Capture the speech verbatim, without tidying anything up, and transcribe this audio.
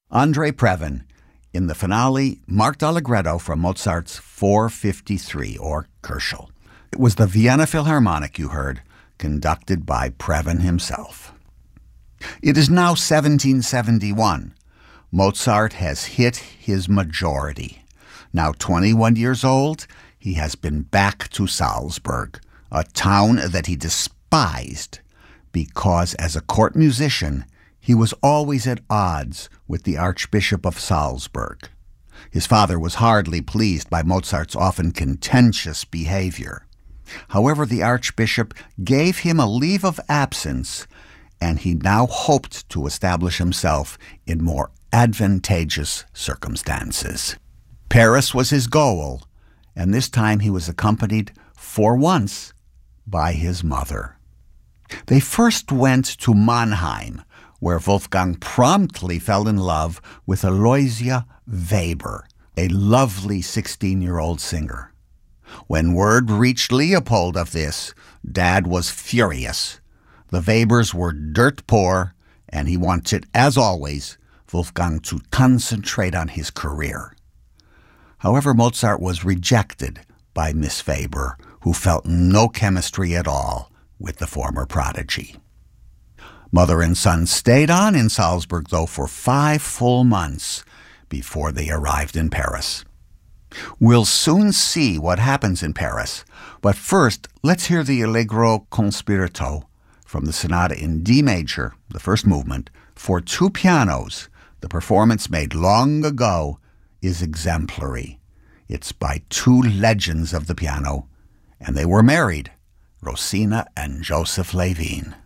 Andre Previn in the finale Marked Allegretto from Mozart's four fifty-three, or Köchel. It was the Vienna Philharmonic you heard, conducted by Previn himself. It is now seventeen seventy-one. Mozart has hit his majority. Now twenty-one years old, he has been back to Salzburg, a town that he despised because as a court musician, he was always at odds with the Archbishop of Salzburg. His father was hardly pleased by Mozart's often contentious behavior. However, the Archbishop gave him a leave of absence, and he now hoped to establish himself in more advantageous circumstances. Paris was his goal, and this time he was accompanied, for once, by his mother. They first went to Mannheim, where Wolfgang promptly fell in love with Aloysia Weber, a lovely sixteen-year-old singer. When word reached Leopold of this, Dad was furious. The Webers were dirt poor, and he wanted, as always, Wolfgang to concentrate on his career. However, Mozart was rejected by Miss Weber, who felt no chemistry at all with the former prodigy. Mother and son stayed on in Salzburg, though, for five full months before they arrived in Paris. We'll soon see what happens in Paris, but first, let's hear the Allegro con spirito from the sonata in D major, the first movement, for two pianos. The performance made long ago is exemplary. It's by two legends of the piano, and they were married, Rosina and Joseph Levine.